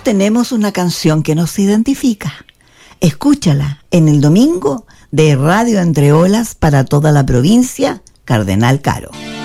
tenemos una canción que nos identifica. Escúchala en el domingo de Radio Entre Olas para toda la provincia, Cardenal Caro.